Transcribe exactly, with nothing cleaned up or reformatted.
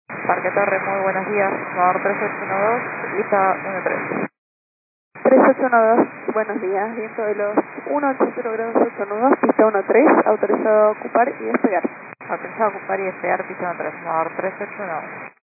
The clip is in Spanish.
Parque Torre, muy buenos días. Favor tres ocho uno dos, lista uno tres. tres ocho uno dos, buenos días, viento de los uno ochenta grados ocho nudos, pista uno tres, autorizado a ocupar y despegar. Autorizado a ocupar y despegar, piso uno tres. Favor tres ocho uno dos.